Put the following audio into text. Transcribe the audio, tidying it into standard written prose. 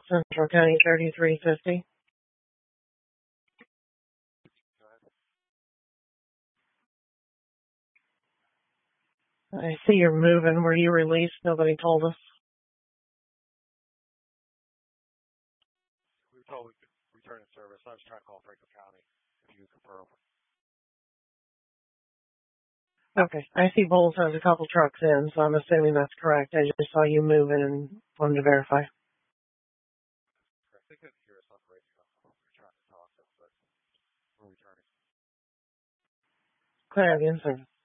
Central County 3350. I see you're moving. Were you released? Nobody told us. We were told we could return to service. I was trying to call Franklin County if you could confirm. Okay. I see Bowles has a couple trucks in, so I'm assuming that's correct. I just saw you moving and wanted to verify. They couldn't hear us on the radio. We were trying to talk, but we're returning. Clear, in service.